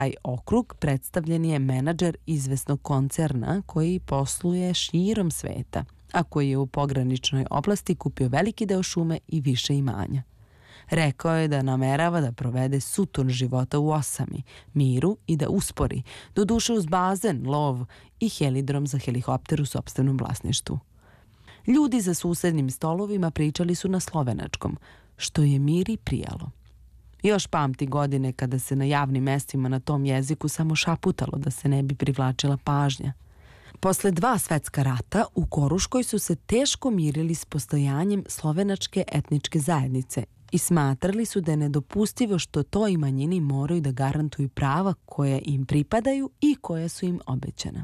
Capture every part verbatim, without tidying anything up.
Taj okrug predstavljen je menadžer izvesnog koncerna koji posluje širom sveta, a koji je u pograničnoj oblasti kupio veliki deo šume i više imanja. Rekao je da namerava da provede suton života u osami, miru i da uspori, doduše uz bazen, lov i helidrom za helikopter u sopstvenom vlasništvu. Ljudi za susednim stolovima pričali su na slovenačkom, što je Miri prijalo. Još pamti godine kada se na javnim mestima na tom jeziku samo šaputalo da se ne bi privlačila pažnja. Posle dva svetska rata u Koruškoj su se teško mirili s postojanjem slovenačke etničke zajednice i smatrali su da je nedopustivo što toj manjini moraju da garantuju prava koje im pripadaju i koja su im obećana.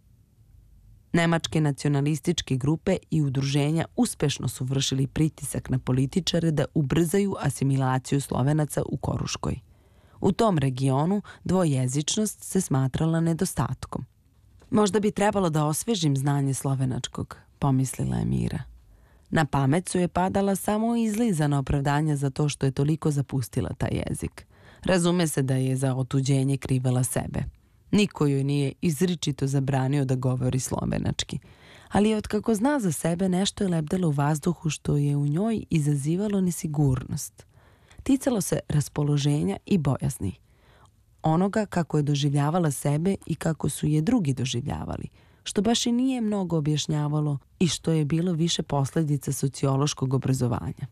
Nemačke nacionalističke grupe i udruženja uspešno su vršili pritisak na političare da ubrzaju asimilaciju Slovenaca u Koruškoj. U tom regionu dvojezičnost se smatrala nedostatkom. Možda bi trebalo da osvežim znanje slovenačkog, pomislila je Mira. Na pamet su je padala samo izlizana opravdanja za to što je toliko zapustila taj jezik. Razume se da je za otuđenje krivala sebe. Niko joj nije izričito zabranio da govori slovenački, ali otkako zna za sebe nešto je lebdelo u vazduhu što je u njoj izazivalo nesigurnost. Ticalo se raspoloženja i bojazni. Onoga kako je doživljavala sebe i kako su je drugi doživljavali, što baš i nije mnogo objašnjavalo i što je bilo više posledica sociološkog obrazovanja.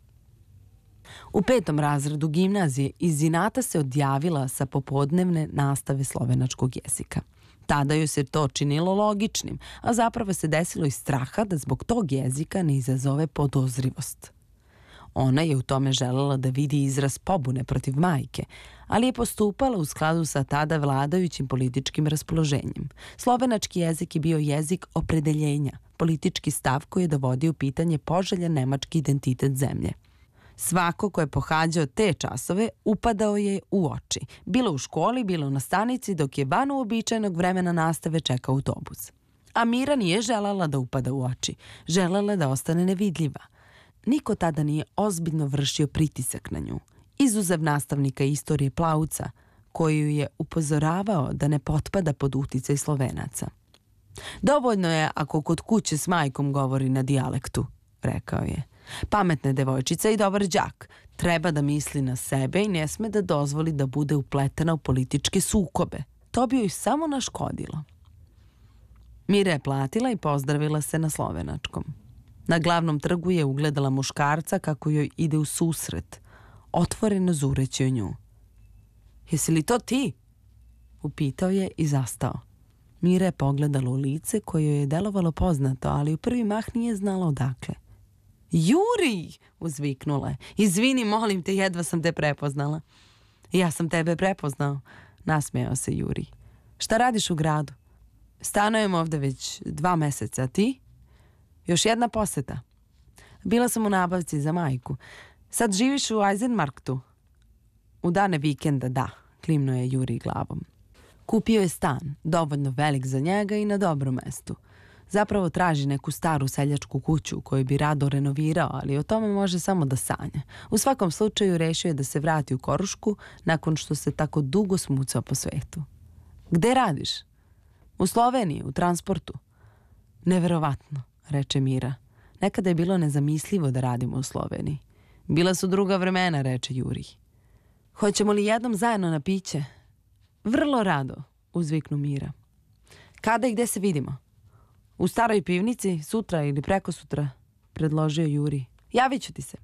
U petom razredu gimnazije iz inata se odjavila sa popodnevne nastave slovenačkog jezika. Tada joj se to činilo logičnim, a zapravo se desilo iz straha da zbog tog jezika ne izazove podozrivost. Ona je u tome želela da vidi izraz pobune protiv majke, ali je postupala u skladu sa tada vladajućim političkim raspoloženjem. Slovenački jezik je bio jezik opredeljenja, politički stav koji je dovodio u pitanje poželjan nemački identitet zemlje. Svako ko je pohađao te časove upadao je u oči, bilo u školi, bilo na stanici, dok je van uobičajenog vremena nastave čekao autobus. A Mira nije želala da upada u oči, želela da ostane nevidljiva. Niko tada nije ozbiljno vršio pritisak na nju, izuzev nastavnika istorije Plauca, koji ju je upozoravao da ne potpada pod uticaj Slovenaca. Dovoljno je ako kod kuće s majkom govori na dijalektu, rekao je. Pametna devojčica i dobar đak, treba da misli na sebe i ne sme da dozvoli da bude upletena u političke sukobe. To bi joj samo naškodilo. Mira je platila i pozdravila se na slovenačkom. Na glavnom trgu je ugledala muškarca kako joj ide u susret, otvoreno zureći o nju. Jesi li to ti? Upitao je i zastao. Mira je pogledala u lice koje joj je delovalo poznato, ali u prvi mah nije znala odakle. Juri, uzviknula je. Izvini, molim te, jedva sam te prepoznala. Ja sam tebe prepoznao, nasmejao se Juri. Šta radiš u gradu? Stanujem ovde već dva meseca, a ti? Još jedna poseta. Bila sam u nabavci za majku. Sad živiš u Eisenmarktu? U dane vikenda, da, klimnuo je Juri glavom. Kupio je stan, dovoljno velik za njega i na dobrom mestu. Zapravo traži neku staru seljačku kuću koju bi rado renovirao, ali o tome može samo da sanja. U svakom slučaju rešio je da se vrati u Korušku nakon što se tako dugo smucao po svetu. Gde radiš? U Sloveniji, u transportu. Neverovatno, reče Mira. Nekada je bilo nezamislivo da radimo u Sloveniji. Bila su druga vremena, reče Juri. Hoćemo li jednom zajedno na piće? Vrlo rado, uzviknu Mira. Kada i gde se vidimo? U staroj pivnici, sutra ili prekosutra, predložio Juri. Javit ću ti se.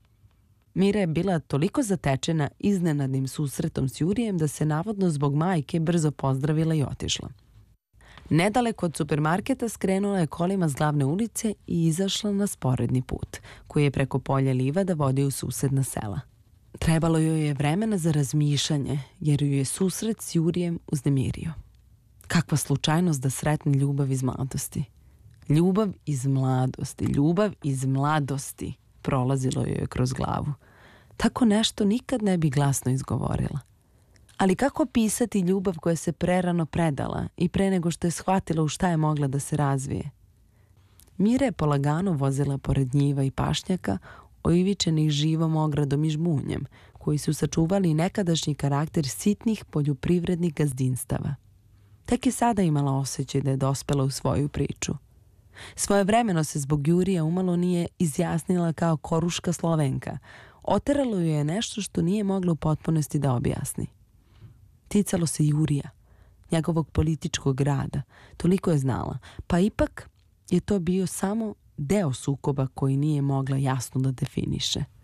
Mira je bila toliko zatečena iznenadnim susretom s Jurijem da se navodno zbog majke brzo pozdravila i otišla. Nedaleko od supermarketa skrenula je kolima s glavne ulice i izašla na sporedni put, koji je preko polja livada vodio u susedna sela. Trebalo joj je vremena za razmišljanje, jer ju je susret s Jurijem uznemirio. Kakva slučajnost da sretne ljubav iz mladosti. Ljubav iz mladosti, ljubav iz mladosti, prolazilo joj je kroz glavu. Tako nešto nikad ne bi glasno izgovorila. Ali kako pisati ljubav koja se prerano predala i pre nego što je shvatila u šta je mogla da se razvije? Mira je polagano vozila pored njiva i pašnjaka, oivičenih živom ogradom i žbunjem, koji su sačuvali nekadašnji karakter sitnih poljoprivrednih gazdinstava. Tek je sada imala osjećaj da je dospela u svoju priču. Svojevremeno se zbog Jurija umalo nije izjasnila kao koruška Slovenka. Oteralo ju je nešto što nije mogla u potpunosti da objasni. Ticalo se Jurija, njegovog političkog rada, toliko je znala, pa ipak je to bio samo deo sukoba koji nije mogla jasno da definiše.